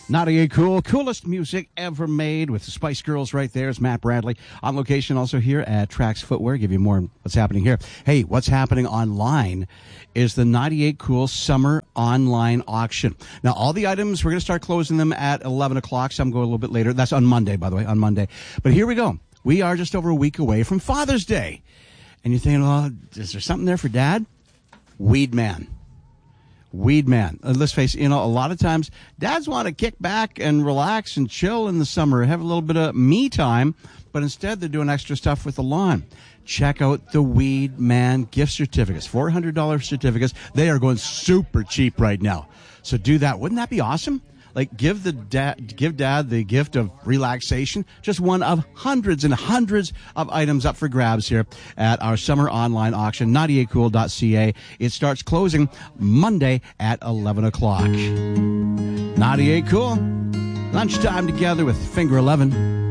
98 Cool, coolest music ever made with the Spice Girls right there. It's Matt Bradley on location also here at Trax Footwear. Give you more on what's happening here. Hey, what's happening online is the 98 Cool Summer Online Auction. Now, all the items, we're going to start closing them at 11 o'clock. Some go a little bit later. That's on Monday, by the way, on Monday. But here we go. We are just over a week away from Father's Day. And you're thinking, well, is there something there for Dad? Weed Man. Let's face it, a lot of times dads want to kick back and relax and chill in the summer, have a little bit of me time, but instead they're doing extra stuff with the lawn. Check out the Weed Man gift certificates, $400 certificates. They are going super cheap right now. So do that. Wouldn't that be awesome? Like give dad the gift of relaxation. Just one of hundreds and hundreds of items up for grabs here at our summer online auction, 98cool.ca. It starts closing Monday at 11 o'clock. 98 Cool. Lunchtime together with Finger 11.